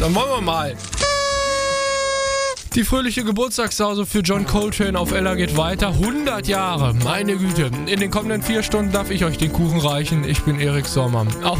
Dann wollen wir mal. Die fröhliche Geburtstagssause für John Coltrane auf Ella geht weiter. 100 Jahre, meine Güte. In den kommenden 4 Stunden darf ich euch den Kuchen reichen. Ich bin Erik Sommer. Auf